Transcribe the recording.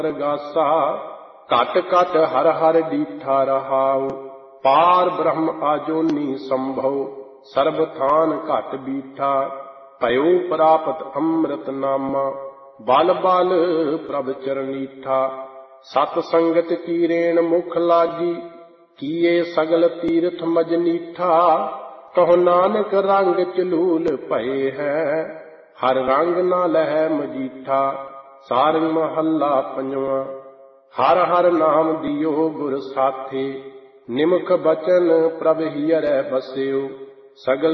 गासा घट घट हर हर डीठा रहाओ। पार ब्रह्म आजोनी संभव सर्ब थान घट बीठा। भयो प्राप्त अमृत नामा बल बल प्रभ चरणीठा। सत संगत की रेण मुख लागी किए सगल तीर्थ मजनीठा। कहो नानक रंग चलूल भये है हर रंग ना लह मजीठा। सारंग महला पंजवा। हर हर नाम दियो गुर साथे निमख बचन प्रभ हियरै बस्यो। सगल